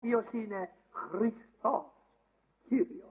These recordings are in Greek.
οποίος είναι Χριστός Κύριος.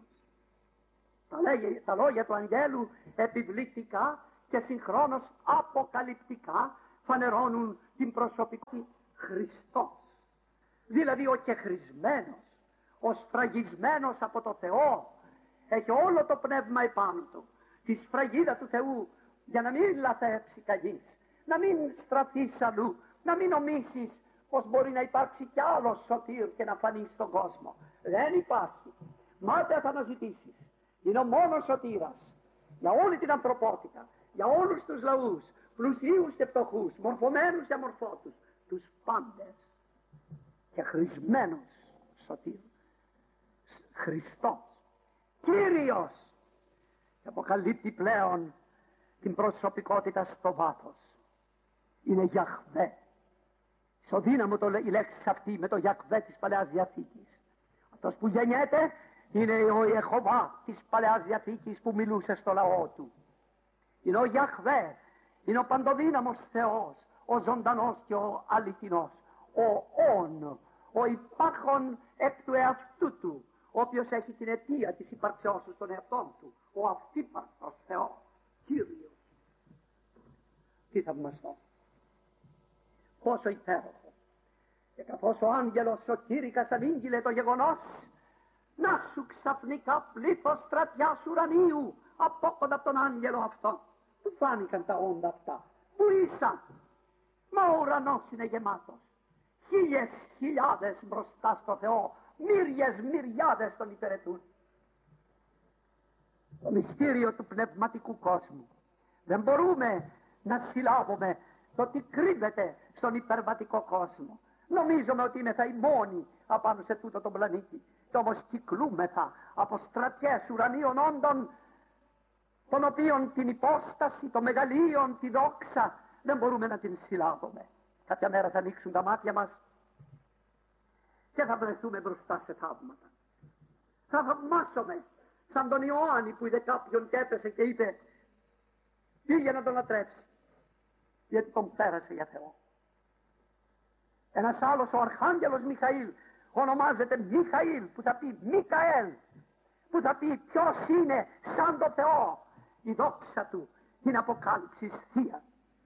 Τα λόγια του αγγέλου επιβλητικά και συγχρόνως αποκαλυπτικά φανερώνουν την προσωπική Χριστός. Δηλαδή ο κεχρισμένος, ο σφραγισμένος από το Θεό, έχει όλο το πνεύμα επάνω του, τη σφραγίδα του Θεού, για να μην λαθέψει κανείς, να μην στραφείς αλλού, να μην νομίσεις πως μπορεί να υπάρξει κι άλλο σωτήρ και να φανεί στον κόσμο. Δεν υπάρχει. Μάται θα αναζητήσεις. Είναι ο μόνος σωτήρας για όλη την ανθρωπότητα, για όλους τους λαούς, πλουσίους και φτωχούς, μορφωμένους και αμορφώτους, τους πάντες. Και χρησμένος σωτήρ, Χριστός Κύριος, και αποκαλύπτει πλέον την προσωπικότητα στο βάθος. Είναι Γιαχβέ. Ισοδύναμο η λέξη αυτή με το Γιαχβέ της Παλαιάς Διαθήκης. Αυτός που γεννιέται είναι ο Ιεχωβά της Παλαιάς Διαθήκης που μιλούσε στο λαό του. Είναι ο Γιαχβέ, είναι ο παντοδύναμος Θεός, ο ζωντανός και ο αληθινός, ο όν, ο υπάρχον εκ του εαυτού του, ο οποίος έχει την αιτία της ύπαρξεώς του στον εαυτόν του, ο αυτύπαρκτος Θεός, Κύριος. Τι θαυμαστό, πόσο υπέροχο. Και καθώς ο άγγελος ο Κήρυκας ανήγγειλε το γεγονός, να σου ξαφνικά πλήθος στρατιάς ουρανίου απόκοντα από τον άγγελο αυτόν. Πού φάνηκαν τα όντα αυτά, πού ήσαν? Μα ο ουρανός είναι γεμάτος. Χίλιες χιλιάδες μπροστά στο Θεό, μύριες μυριάδες τον υπηρετούν. Το μυστήριο του πνευματικού κόσμου. Δεν μπορούμε να συλλάβουμε το τι κρύβεται στον υπερβατικό κόσμο. Νομίζουμε ότι είναι οι μόνοι απάνω σε τούτο τον πλανήτη. Και όμως κυκλούμεθα από στρατιές ουρανίων όντων, των οποίων την υπόσταση, το μεγαλείον, τη δόξα δεν μπορούμε να την συλλάβουμε. Κάποια μέρα θα ανοίξουν τα μάτια μας και θα βρεθούμε μπροστά σε θαύματα. Θα θαυμάσουμε σαν τον Ιωάννη που είδε κάποιον και έπεσε και είπε πήγε να τον λατρέψει, γιατί τον πέρασε για Θεό. Ένας άλλος, ο Αρχάγγελος Μιχαήλ, ονομάζεται Μιχαήλ, που θα πει Μικαέλ, που θα πει ποιος είναι σαν το Θεό. Η δόξα του είναι αποκάλυψη θεία.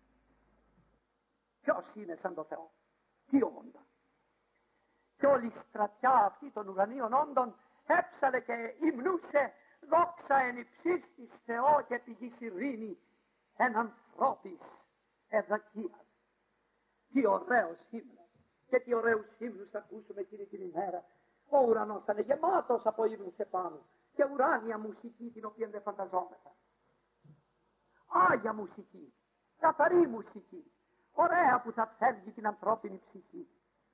Ποιος είναι σαν το Θεό, τι όντα. Και όλη η στρατιά αυτή των ουρανίων όντων έψαλε και υμνούσε δόξα εν υψίστης Θεό και πηγής ειρήνη εν ανθρώπης ευδοκίας. Τι ωραίος ύμνος και τι ωραίους ύμνους θα ακούσουμε εκείνη την ημέρα. Ο ουρανός θα είναι γεμάτος από ύμνους επάνω και ουράνια μουσική την οποία δεν φανταζόμεθα. Άγια μουσική, καθαρή μουσική, ωραία που θα φεύγει την ανθρώπινη ψυχή.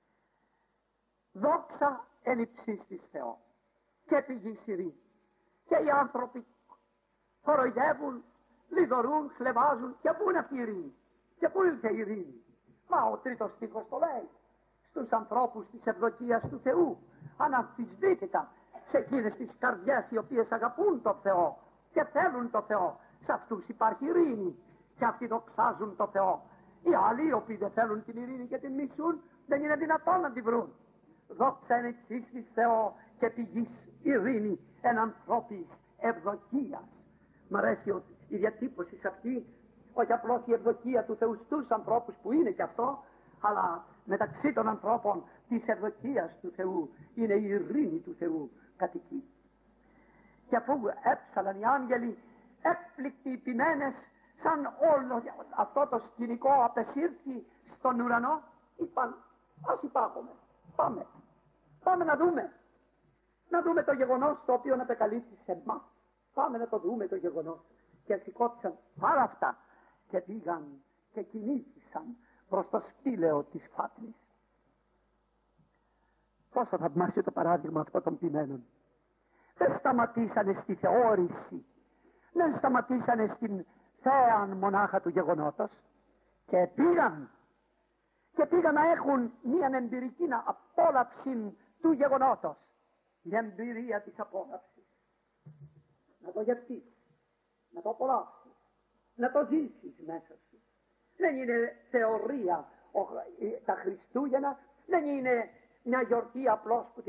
Δόξα εν υψίστης Θεό και πηγής ειρήνη. Και οι άνθρωποι κοροϊδεύουν, λιδωρούν, χλεβάζουν και πού είναι αυτή η ειρήνη και πού ήρθε η ειρήνη. Μα ο τρίτος στίχος το λέει, στους ανθρώπους της ευδοκίας του Θεού, αναμφισβήτητα σε εκείνες τις καρδιές οι οποίες αγαπούν το Θεό και θέλουν το Θεό, σε αυτούς υπάρχει ειρήνη και αυτοί δοξάζουν το Θεό. Οι άλλοι οι οποίοι δεν θέλουν την ειρήνη και την μισούν, δεν είναι δυνατόν να την βρουν. Δόξα εν υψίστης Θεό και πηγής ειρήνη εν ανθρώπης ευδοκίας. Μ' αρέσει η διατύπωση σε αυτή, όχι απλώς η ευδοκία του Θεού στους ανθρώπους που είναι και αυτό, αλλά μεταξύ των ανθρώπων της ευδοκίας του Θεού είναι η ειρήνη του Θεού κατοικεί. Και αφού έψαλαν οι άγγελοι έκπληκτοι ποιμένες, σαν όλο αυτό το σκηνικό απεσύρθη στον ουρανό, είπαν ας υπάρχουμε, πάμε να δούμε το γεγονός το οποίο απεκαλύπτει σε εμάς. Πάμε να το δούμε το γεγονός. Και σηκώθησαν πάρα αυτά και πήγαν και κινήθησαν προς το σπήλαιο της φάτνης. Πόσο θαυμάσιο το παράδειγμα αυτό των ποιμένων. Δεν σταματήσανε στη θεώρηση, δεν σταματήσανε στην θέαν μονάχα του γεγονότος και πήγαν να έχουν μια εμπειρική απόλαυση του γεγονότος. Η εμπειρία της απόλαυσης. Να το γευτείς, να το απολαύσεις, να το ζήσεις μέσα σου. Δεν είναι θεωρία τα Χριστούγεννα, δεν είναι μια γιορτή απλώς που